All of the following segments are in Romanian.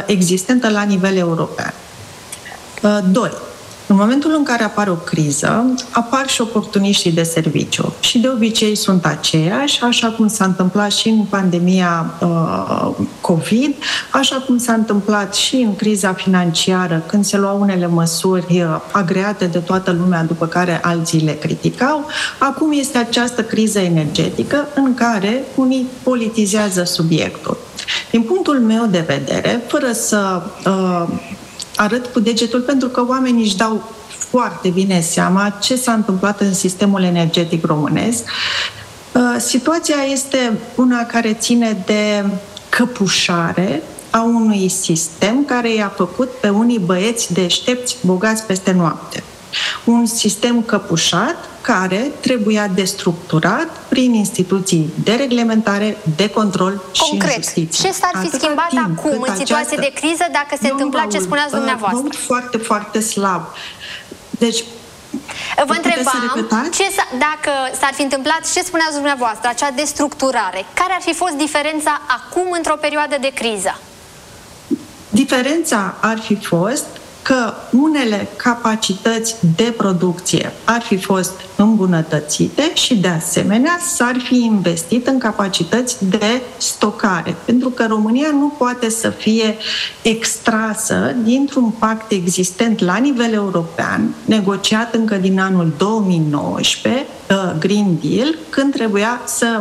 existentă la nivel european. 2. În momentul în care apare o criză, apar și oportuniștii de serviciu. Și de obicei sunt aceiași, așa cum s-a întâmplat și în pandemia COVID, așa cum s-a întâmplat și în criza financiară, când se luau unele măsuri agreate de toată lumea, după care alții le criticau. Acum este această criză energetică în care unii politizează subiectul. Din punctul meu de vedere, fără să arăt cu degetul, pentru că oamenii își dau foarte bine seama ce s-a întâmplat în sistemul energetic românesc. Situația este una care ține de căpușare a unui sistem care i-a făcut pe unii băieți deștepți bogați peste noapte. Un sistem căpușat care trebuia destructurat prin instituții de reglementare, de control și în justiție. Ce s-ar fi schimbat acum, în situație de criză, dacă se întâmpla ce spuneați dumneavoastră? Vă foarte, foarte slab. Deci, vă întrebam, dacă s-ar fi întâmplat, ce spuneați dumneavoastră, acea destructurare, care ar fi fost diferența acum într-o perioadă de criză? Diferența ar fi fost că unele capacități de producție ar fi fost îmbunătățite și, de asemenea, s-ar fi investit în capacități de stocare. Pentru că România nu poate să fie extrasă dintr-un pact existent la nivel european, negociat încă din anul 2019, Green Deal, când trebuia să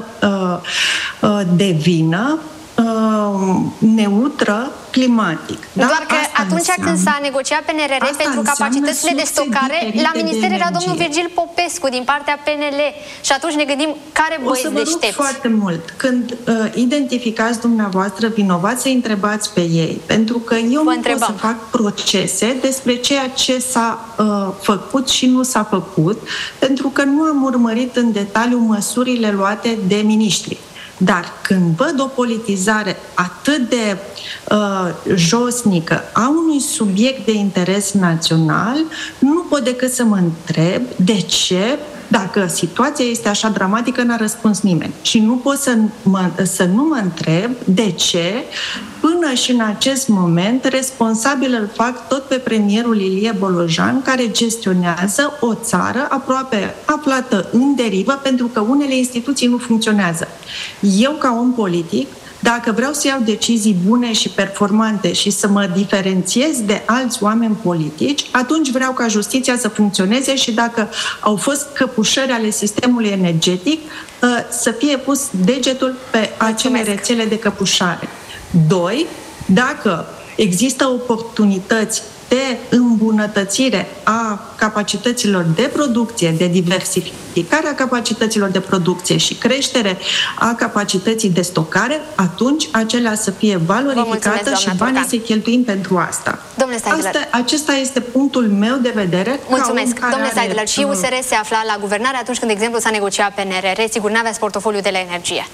devină neutră climatic. Doar că atunci când s-a negociat PNRR pentru capacitățile de stocare, la minister era domnul Virgil Popescu din partea PNL și atunci ne gândim care băieți deștepți. O să vă rog foarte mult, când identificați dumneavoastră vinovați, să întrebați pe ei, pentru că eu nu pot să fac procese despre ceea ce s-a făcut și nu s-a făcut, pentru că nu am urmărit în detaliu măsurile luate de miniștri. Dar când văd o politizare atât de josnică a unui subiect de interes național, nu pot decât să mă întreb de ce, dacă situația este așa dramatică, n-a răspuns nimeni. Și nu pot să nu mă întreb de ce, până și în acest moment, responsabil îl fac tot pe premierul Ilie Bolojan, care gestionează o țară aproape aflată în derivă, pentru că unele instituții nu funcționează. Eu, ca om politic, dacă vreau să iau decizii bune și performante și să mă diferențiez de alți oameni politici, atunci vreau ca justiția să funcționeze și dacă au fost căpușări ale sistemului energetic, să fie pus degetul pe acele rețele de căpușare. 2. Dacă există oportunități de îmbunătățire a capacităților de producție, de diversificare a capacităților de producție și creștere a capacității de stocare, atunci acelea să fie valorificată și banii să cheltuim pentru asta. Acesta este punctul meu de vedere. Mulțumesc. Domnule Seidler, și USR se afla la guvernare atunci când, de exemplu, s-a negociat PNRR. Sigur, n-aveați portofoliu de la energie.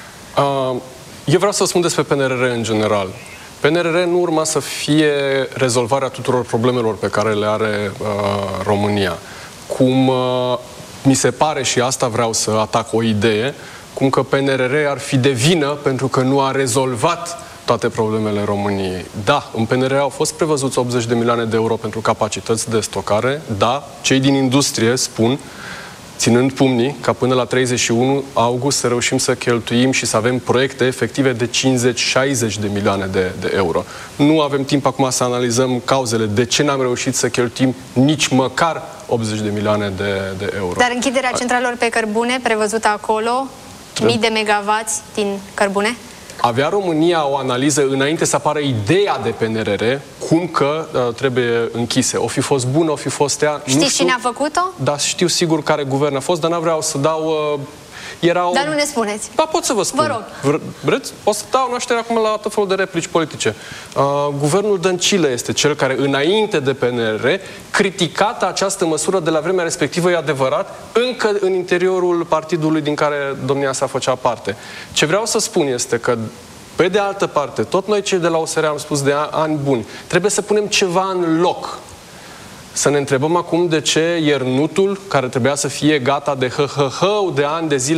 Eu vreau să spun despre PNRR în general. PNRR nu urma să fie rezolvarea tuturor problemelor pe care le are România. Cum mi se pare, și asta vreau să atac o idee, cum că PNRR ar fi de vină pentru că nu a rezolvat toate problemele României. Da, în PNRR au fost prevăzuți 80 de milioane de euro pentru capacități de stocare. Da, cei din industrie spun, ținând pumnii, ca până la 31 august să reușim să cheltuim și să avem proiecte efective de 50-60 de milioane de euro. Nu avem timp acum să analizăm cauzele de ce n-am reușit să cheltuim nici măcar 80 de milioane de euro. Dar închiderea centralelor pe cărbune, prevăzută acolo, mii de megavați din cărbune? Avea România o analiză înainte să apară ideea de PNRR, cum că trebuie închise. O fi fost bună, o fi fost ea. Știți cine a făcut-o? Da, știu sigur care guvern a fost, dar n-am vreau să dau... Dar nu ne spuneți. Da, pot să vă spun. Vă rog. Vreți? O să dau naștere acum la tot felul de replici politice. Guvernul Dăncilă este cel care, înainte de PNRR, criticată această măsură de la vremea respectivă, e adevărat, încă în interiorul partidului din care domnia sa făcea parte. Ce vreau să spun este că, pe de altă parte, tot noi cei de la USR am spus de ani buni, trebuie să punem ceva în loc. Să ne întrebăm acum de ce iernutul, care trebuia să fie gata de de ani de zile,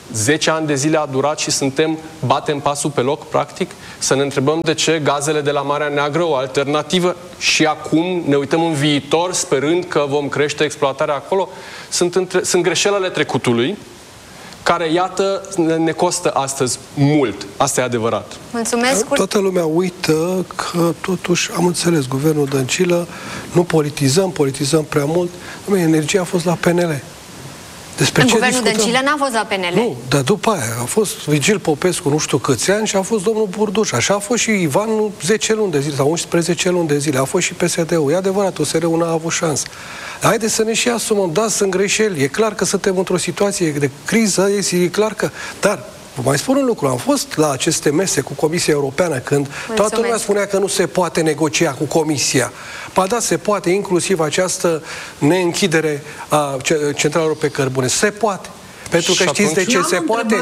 10 ani de zile a durat și batem pasul pe loc, practic? Să ne întrebăm de ce gazele de la Marea Neagră, o alternativă, și acum ne uităm în viitor sperând că vom crește exploatarea acolo? Sunt greșelile trecutului care, iată, ne costă astăzi mult. Asta e adevărat. Mulțumesc. Toată lumea uită că, totuși, am înțeles, guvernul Dăncilă, nu politizăm prea mult. Energia a fost la PNL. În guvernul Dăncilă n-a fost la PNL. Nu, dar după aia a fost Virgil Popescu nu știu câți ani și a fost domnul Burduș. Așa a fost și Ivan 10 luni de zile sau 11 luni de zile. A fost și PSD-ul. E adevărat, USR-ul n-a avut șansă. Haideți să ne și asumăm. Da, sunt greșeli. E clar că suntem într-o situație de criză. E clar că... Dar vă mai spun un lucru. Am fost la aceste mese cu Comisia Europeană când toată lumea spunea că nu se poate negocia cu Comisia. Ba da, se poate, inclusiv această neînchidere a centralelor pe cărbune. Se poate. Pentru că știți de ce se poate?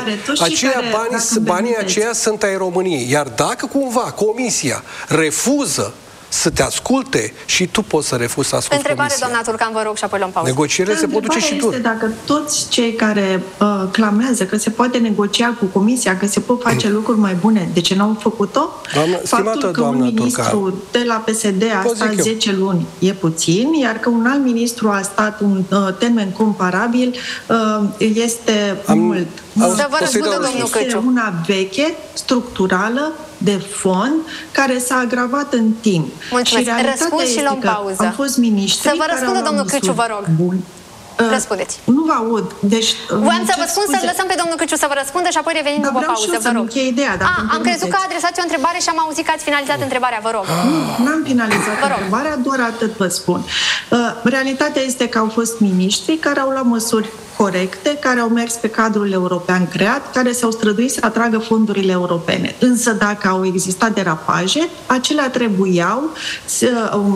Banii aceia sunt ai României. Iar dacă cumva Comisia refuză să te asculte, și tu poți să refuzi să asculti Întrebare, Comisia. doamna Turcan, vă rog, și apoi luăm pauză. Negocierile se pot duce și dur. Dacă toți cei care clamează că se poate negocia cu Comisia, că se pot face lucruri mai bune, de ce n-au făcut-o? Faptul că un ministru de la PSD a stat 10 luni e puțin, iar că un alt ministru a stat un termen comparabil este mult. Să vă răspundă domnul Căciu. Este una veche, structurală, de fond, care s-a agravat în timp. Mulțumesc. Răspund și luăm pauză. Au fost miniștri. Să vă răspundă domnul Căciu, vă rog. Răspundeți. Nu vă aud. Deci, voiam să vă spun să-l lăsăm pe domnul Căciu să vă răspundă și apoi revenim după pauză, vă rog. Am crezut că adresați o întrebare și am auzit că ați finalizat întrebarea, vă rog. Nu, n-am finalizat întrebarea, doar atât vă spun. Realitatea este că au fost miniștri care au luat măsuri corecte, care au mers pe cadrul european creat, care s-au străduit să atragă fondurile europene. Însă dacă au existat derapaje, acelea trebuiau să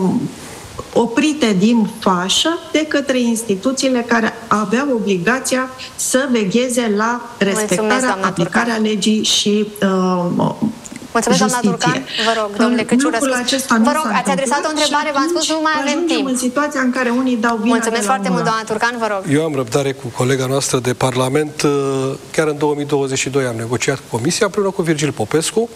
oprite din fașă de către instituțiile care aveau obligația să vegheze la respectarea, aplicarea legii și mulțumesc, doamna Turcan. Vă rog, domnule Căciu, vă rog, ați adresat o întrebare, v-am spus, nu mai avem timp. În situația în care unii dau vina. Mulțumesc foarte mult, doamna Turcan, vă rog. Eu am răbdare cu colega noastră de Parlament. Chiar în 2022 am negociat cu Comisia împreună cu Virgil Popescu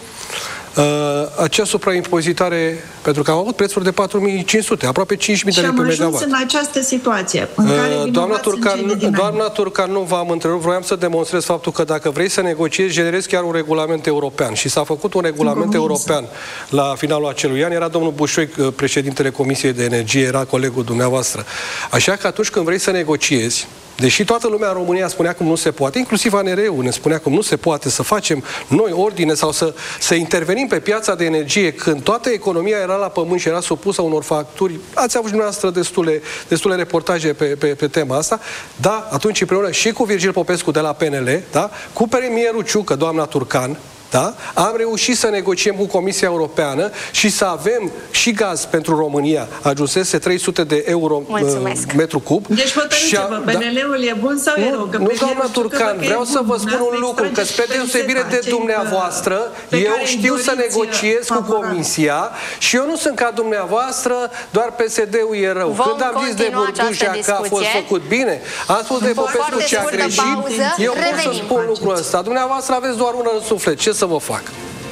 acea supraimpozitare, pentru că am avut prețuri de 4.500, aproape 5.000 de lei pe megawatt. Și am ajuns în această situație în care doamna Turcan, nu v-am întrerupt, vroiam să demonstrez faptul că dacă vrei să negociezi, generezi chiar un regulament european. Și s-a făcut un regulament european la finalul acelui an. Era domnul Bușoi, președintele Comisiei de Energie, era colegul dumneavoastră. Așa că atunci când vrei să negociezi, deși toată lumea în România spunea cum nu se poate, inclusiv ANR-ul ne spunea cum nu se poate să facem noi ordine sau să intervenim pe piața de energie când toată economia era la pământ și era supusă unor facturi. Ați avut și dumneavoastră destule reportaje pe tema asta. Da, atunci împreună și cu Virgil Popescu de la PNL, da, cu premierul Ciucă, doamna Turcan, da? Am reușit să negociem cu Comisia Europeană și să avem și gaz pentru România. Ajunsese 300 de euro metru cub. Deci hotărâți-vă, PNL-ul e bun sau e rău? Nu, doamna Turcan, vreau să vă spun un lucru, că spre deosebire de dumneavoastră, eu știu să negociez cu Comisia și eu nu sunt ca dumneavoastră, doar PSD-ul e rău. Când am zis de Burdușa că a fost făcut bine, am spus de Popescu ce a greșit, eu pot să spun lucrul ăsta. Dumneavoastră aveți doar una în suflet. Ce să vă fac?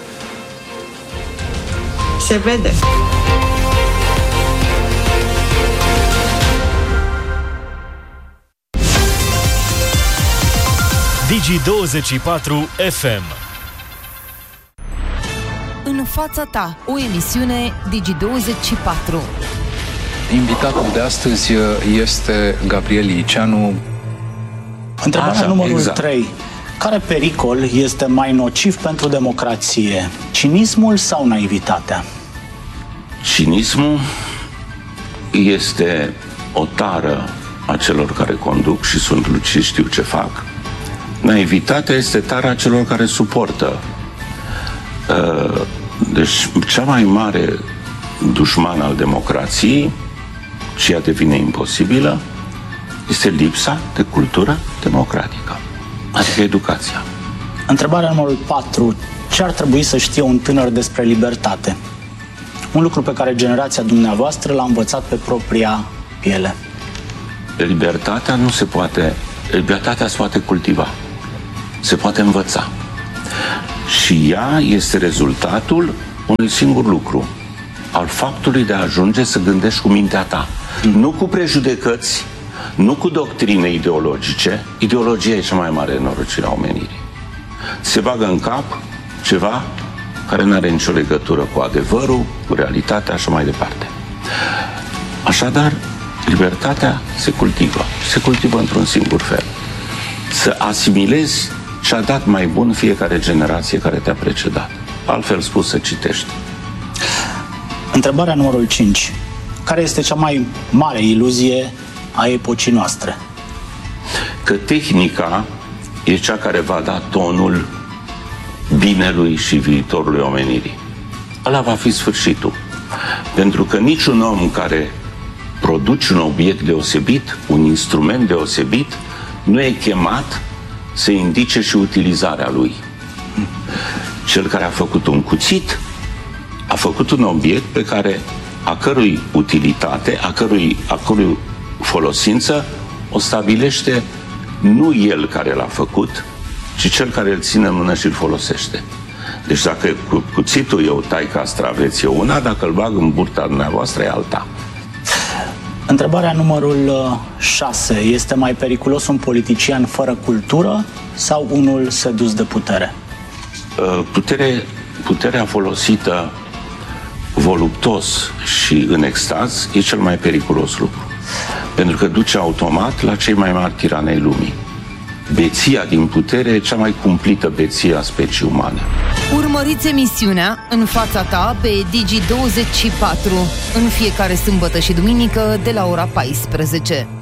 Se vede. Digi24 FM. În fața ta, o emisiune Digi24. Invitatul de astăzi este Gabriel Liceanu. Întrebarea numărul 3. Care pericol este mai nociv pentru democrație? Cinismul sau naivitatea? Cinismul este o tară a celor care conduc și sunt lucizi, știu ce fac. Naivitatea este tara celor care suportă. Deci, cea mai mare dușman al democrației, și ea devine imposibilă, este lipsa de cultură democratică. Adică educația. Întrebarea numărul 4. Ce ar trebui să știe un tânăr despre libertate? Un lucru pe care generația dumneavoastră l-a învățat pe propria piele. Libertatea nu se poate... Libertatea se poate cultiva. Se poate învăța. Și ea este rezultatul unui singur lucru, al faptului de a ajunge să gândești cu mintea ta. Nu cu prejudecăți, nu cu doctrine ideologice. Ideologia e cea mai mare nenorocire a omenirii. Se bagă în cap ceva care nu are nicio legătură cu adevărul, cu realitatea, așa mai departe. Așadar, libertatea se cultivă. Se cultivă într-un singur fel. Să asimilezi ce a dat mai bun fiecare generație care te-a precedat. Altfel spus, să citești. Întrebarea numărul 5. Care este cea mai mare iluzie a epocii noastre? Că tehnica e cea care va da tonul binelui și viitorului omenirii. Ăla va fi sfârșitul. Pentru că niciun om care produce un obiect deosebit, un instrument deosebit, nu e chemat să indice și utilizarea lui. Cel care a făcut un cuțit a făcut un obiect pe care a cărui utilitate, a cărui folosință o stabilește nu el care l-a făcut, ci cel care îl ține în mână și îl folosește. Deci dacă cu cuțitul eu tai castraveți e una, dacă îl bag în burta dumneavoastră e alta. Întrebarea numărul 6. Este mai periculos un politician fără cultură sau unul sedus de putere? Puterea folosită voluptos și în extaz e cel mai periculos lucru. Pentru că duce automat la cei mai mari tirani ai lumii. Beția din putere e cea mai cumplită beție a speciei umane. Urmăriți emisiunea În fața ta pe Digi24 în fiecare sâmbătă și duminică de la ora 14.